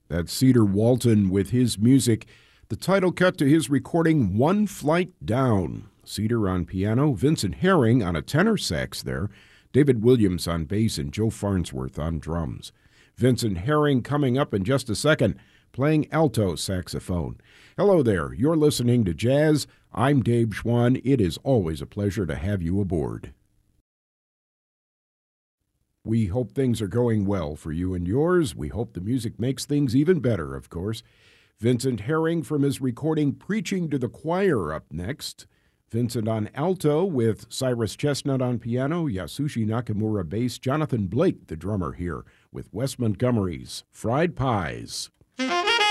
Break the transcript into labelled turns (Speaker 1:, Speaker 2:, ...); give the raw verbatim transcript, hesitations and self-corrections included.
Speaker 1: That's Cedar Walton with his music. The title cut to his recording, One Flight Down. Cedar on piano, Vincent Herring on a tenor sax there, David Williams on bass, and Joe Farnsworth on drums. Vincent Herring coming up in just a second, playing alto saxophone. Hello there, you're listening to Jazz. I'm Dave Schwann. It is always a pleasure to have you aboard. We hope things are going well for you and yours. We hope the music makes things even better, of course. Vincent Herring from his recording Preaching to the Choir up next. Vincent on alto with Cyrus Chestnut on piano, Yasushi Nakamura bass, Jonathan Blake, the drummer here, with Wes Montgomery's Fried Pies.